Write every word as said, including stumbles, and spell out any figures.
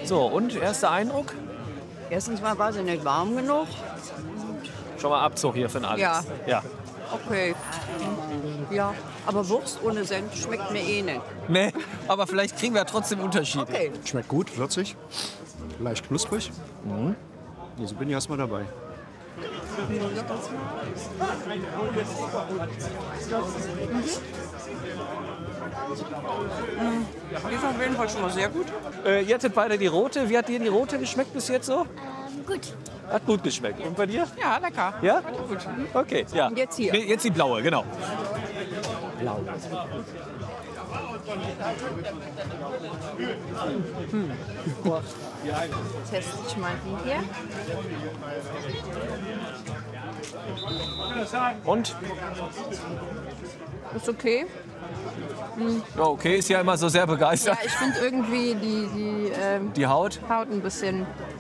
So, und erster Eindruck? Erstens mal war sie nicht warm genug. Schon mal Abzug hier für den Alex. Ja. Ja. Okay. Ja, aber Wurst ohne Senf schmeckt mir eh nicht. Nee, aber vielleicht kriegen wir trotzdem Unterschiede. Okay. Schmeckt gut, würzig, leicht knusprig. Mhm. Also bin ich erstmal dabei. Die ist auf jeden Fall schon mal sehr gut. Äh, ihr hattet beide die rote. Wie hat dir die rote geschmeckt bis jetzt so? Ähm, gut. Hat gut geschmeckt. Und bei dir? Ja, lecker. Ja? Okay, ja. Und jetzt hier. Nee, jetzt die blaue, genau. Blau. Hm. Teste ich mal die hier. Und? Ist okay. Ja, okay, ist ja immer so sehr begeistert. Ja, ich finde irgendwie die, die, ähm, Die Haut? Haut ein bisschen